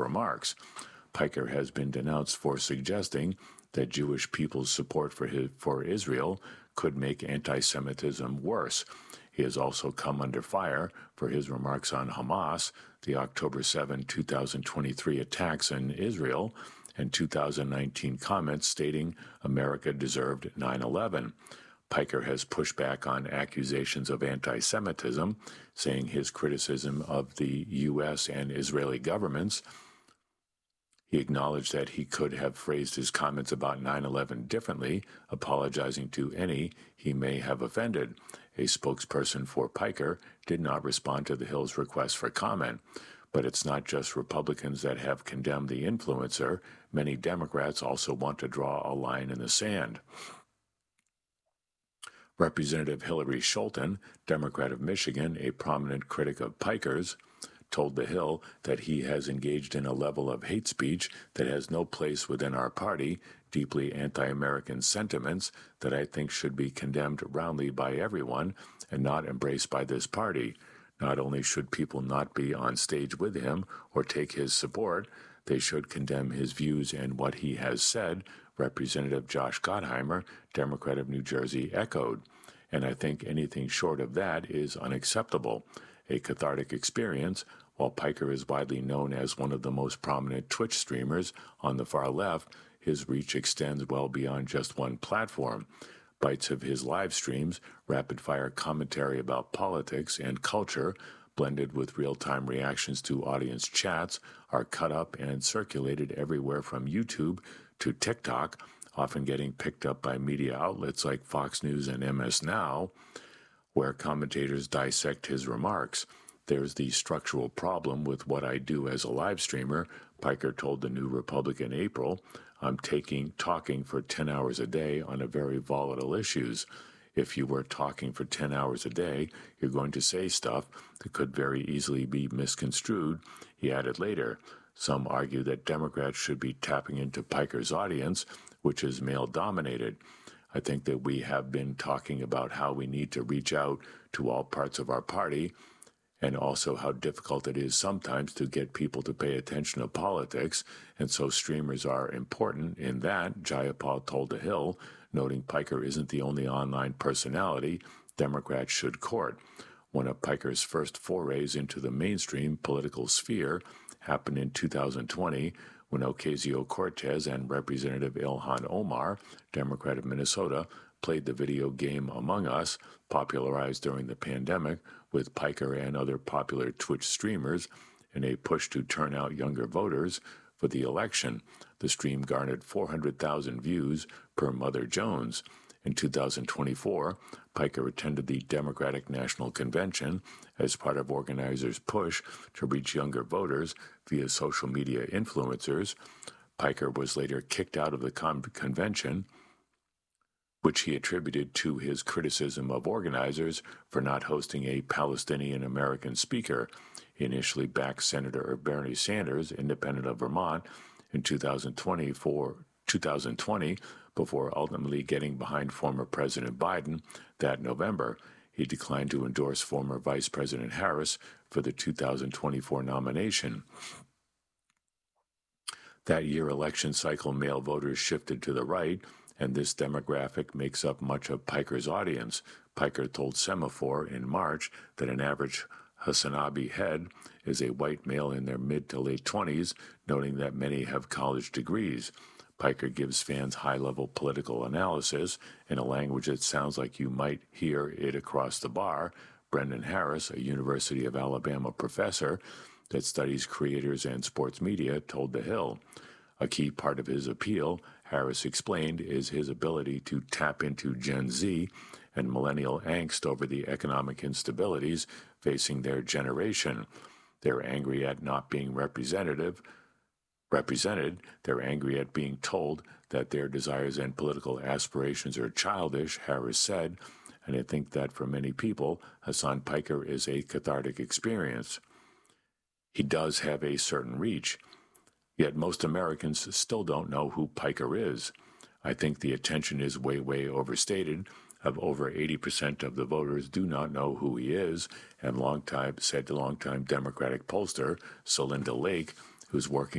remarks. Piker has been denounced for suggesting that Jewish people's support for Israel could make anti-Semitism worse. He has also come under fire for his remarks on Hamas, the October 7, 2023 attacks in Israel, and 2019 comments stating America deserved 9/11. Piker has pushed back on accusations of anti-Semitism, saying his criticism of the U.S. and Israeli governments. He acknowledged that he could have phrased his comments about 9/11 differently, apologizing to any he may have offended. A spokesperson for Piker did not respond to the Hill's request for comment. But it's not just Republicans that have condemned the influencer. Many Democrats also want to draw a line in the sand. Representative Hillary Scholten, Democrat of Michigan, a prominent critic of Piker's, told The Hill that he has engaged in a level of hate speech that has no place within our party, deeply anti-American sentiments that I think should be condemned roundly by everyone and not embraced by this party. Not only should people not be on stage with him or take his support, they should condemn his views and what he has said, Representative Josh Gottheimer, Democrat of New Jersey, echoed. And I think anything short of that is unacceptable. A cathartic experience. While Piker is widely known as one of the most prominent Twitch streamers on the far left, his reach extends well beyond just one platform. Bites of his live streams, rapid-fire commentary about politics and culture, blended with real-time reactions to audience chats, are cut up and circulated everywhere from YouTube to TikTok, often getting picked up by media outlets like Fox News and MS Now, where commentators dissect his remarks. There's the structural problem with what I do as a live streamer, Piker told the New Republic in April. I'm talking for 10 hours a day on a very volatile issues. If you were talking for 10 hours a day, you're going to say stuff that could very easily be misconstrued, he added later. Some argue that Democrats should be tapping into Piker's audience, which is male-dominated. I think that we have been talking about how we need to reach out to all parts of our party, and also how difficult it is sometimes to get people to pay attention to politics, and so streamers are important in that, Jayapal told The Hill, noting Piker isn't the only online personality Democrats should court. One of Piker's first forays into the mainstream political sphere happened in 2020 when Ocasio-Cortez and Representative Ilhan Omar, Democrat of Minnesota, played the video game Among Us, popularized during the pandemic, with Piker and other popular Twitch streamers in a push to turn out younger voters for the election. The stream garnered 400,000 views per Mother Jones. In 2024, Piker attended the Democratic National Convention as part of organizers' push to reach younger voters via social media influencers. Piker was later kicked out of the convention, which he attributed to his criticism of organizers for not hosting a Palestinian-American speaker. He initially backed Senator Bernie Sanders, independent of Vermont, in 2020 before ultimately getting behind former President Biden that November. He declined to endorse former Vice President Harris for the 2024 nomination. That year election cycle, male voters shifted to the right, and this demographic makes up much of Piker's audience. Piker told Semaphore in March that an average Hasanabi head is a white male in their mid to late 20s, noting that many have college degrees. Piker gives fans high-level political analysis in a language that sounds like you might hear it across the bar. Brendan Harris, a University of Alabama professor that studies creators and sports media, told The Hill. A key part of his appeal, Harris explained, is his ability to tap into Gen Z and millennial angst over the economic instabilities facing their generation. They're angry at not being represented, they're angry at being told that their desires and political aspirations are childish, Harris said, and I think that for many people, Hasan Piker is a cathartic experience. He does have a certain reach, yet most Americans still don't know who Piker is. I think the attention is way overstated. Of over 80% of the voters do not know who he is, and longtime Democratic pollster Celinda Lake, who's working